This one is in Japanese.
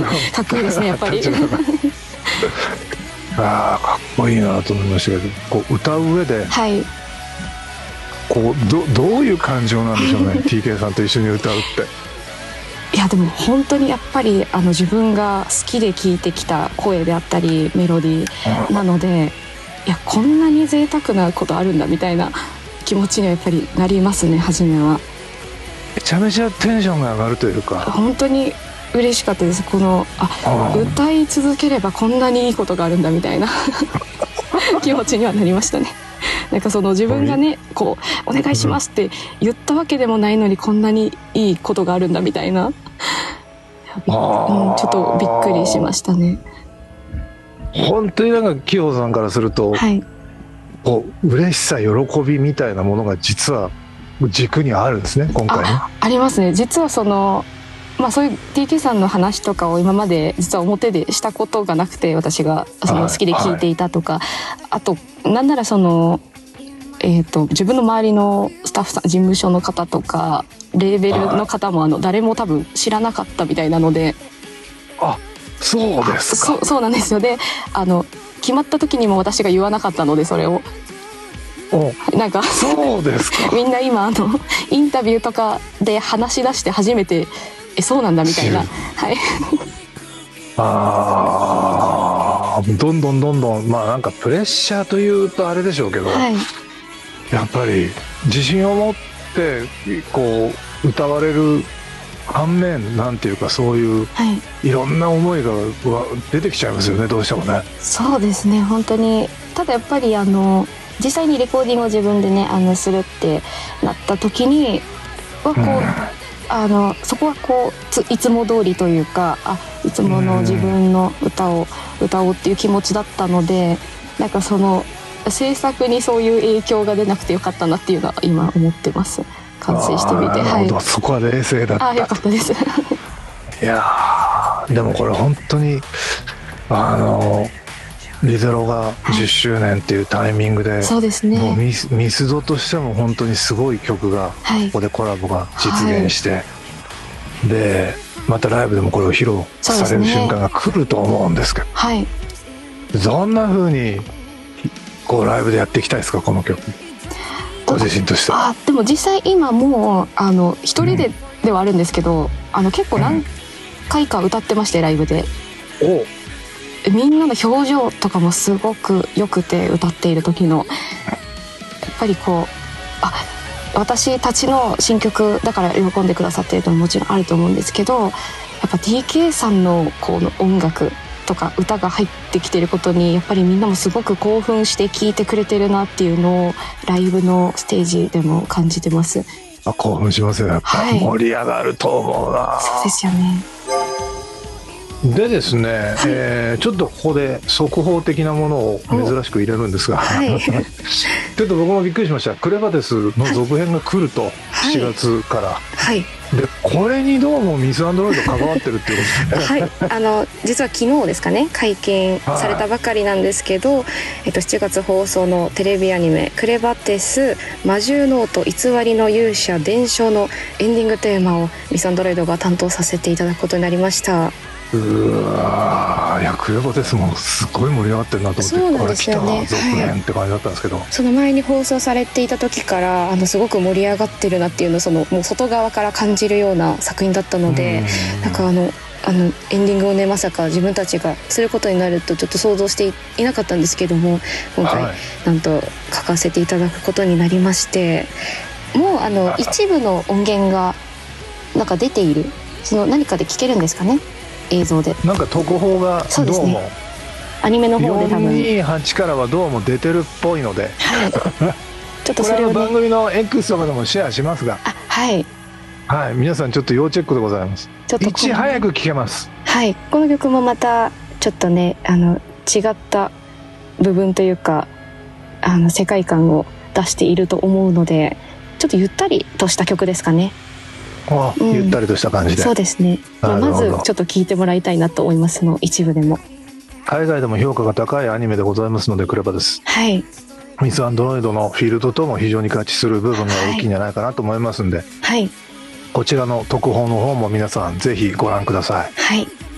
かっこいいですねやっぱりああ、かっこいいなと思いましたけど、こう歌う上で、 はい、 こうどういう感情なんでしょうねTK さんと一緒に歌うって。 いやでも本当にやっぱり自分が好きで聴いてきた声であったりメロディーなので、いやこんなに贅沢なことあるんだみたいな気持ちにはやっぱりなりますね。初めはめちゃめちゃテンションが上がるというか、 本当に嬉しかったです。この歌い続ければこんなにいいことがあるんだみたいな気持ちにはなりましたね。なんかその自分がねこうお願いしますって言ったわけでもないのにこんなにいいことがあるんだみたいな、ちょっとびっくりしましたね。 本当になんか紀穂さんからすると、はい、こう嬉しさ喜びみたいなものが実は軸にあるんですね今回ね。 ありますね。実はそのそういう TK さんの話とかを今まで実は表でしたことがなくて、私がその好きで聞いていたとか、あとなんならその自分の周りのスタッフさん、事務所の方とかレーベルの方も誰も多分知らなかったみたいなので。 あ、そうですか。 そうなんですよ。で決まった時にも私が言わなかったので、それをなんかそうですかみんな今インタビューとかで話し出して初めてそうなんだみたいな、はい、 どんどんなんかプレッシャーというとあれでしょうけど、はい、やっぱり自信を持ってこう歌われる反面、なんていうかそういう、はい、いろんな思いが出てきちゃいますよね、どうしてもね。 そうですね、本当に。ただやっぱり実際にレコーディングを自分でねするってなった時にはこう、そこはこういつも通りというか、いつもの自分の歌を歌おうっていう気持ちだったので、なんかその制作にそういう影響が出なくてよかったなっていうのは今思ってます。完成してみて。はい、 そこは冷静だった。 よかったですいやでもこれ本当にリゼロが10周年っていうタイミングで、はい、 そうですね、 もうミスドとしても本当にすごい曲が、はい、ここでコラボが実現して、はい、でまたライブでもこれを披露される瞬間が来ると思うんですけど、 はい、 どんな風にこうライブでやっていきたいですか、この曲ご自身としては。 でも実際今もう一人ではあるんですけど、結構何回か歌ってまして、ライブで。みんなの表情とかもすごく良くて、歌っている時のやっぱりこう私たちの新曲だから喜んでくださっているのももちろんあると思うんですけど、やっぱ TK さんのこの音楽とか歌が入ってきていることにやっぱりみんなもすごく興奮して聴いてくれてるなっていうのをライブのステージでも感じてます。 興奮しますよ、やっぱ、はい、盛り上がると思うな。 そうですよね。 でですね、はい、ちょっとここで速報的なものを珍しく入れるんですが、はい、ちょっと僕もびっくりしました。クレバテスの続編が来ると、7月から、はい、でこれにどうもミス・アンドロイド関わってるっていうことですねはい、実は昨日ですかね、会見されたばかりなんですけど、7月放送のテレビアニメ「クレバテス魔獣ノート偽りの勇者伝承」のエンディングテーマをミス・アンドロイドが担当させていただくことになりました。 いやクレバテスもすごい盛り上がってるなと思って、 そうなんですよね、 これ来た続編って感じだったんですけど、 その前に放送されていた時からすごく盛り上がってるなっていうのをもう外側から感じるような作品だったので、なんかエンディングをねまさか自分たちがすることになるとちょっと想像していなかったんですけども、今回、はい、なんと書かせていただくことになりまして、もう一部の音源がなんか出ている、その何かで聞けるんですかね、映像で。 なんか特報がどうも、ね、 アニメの方で多分 428からはどうも出てるっぽいので、はい、ちょっとそれを、ね、これは番組の X とかでもシェアしますが、 はいはい、皆さんちょっと要チェックでございます。ちょっといち早く聴けます。はい、 この曲もまたちょっとね違った部分というか世界観を出していると思うので、ちょっとゆったりとした曲ですかね。 ゆったりとした感じで、 そうですね、まずちょっと聴いてもらいたいなと思います。その一部でも海外でも評価が高いアニメでございますので、クレバです。 はい、 ミス・アンドロイドのフィールドとも非常に合致する部分が大きいんじゃないかなと思いますんで、 はい、 こちらの特報の方も皆さんぜひご覧ください。 はい。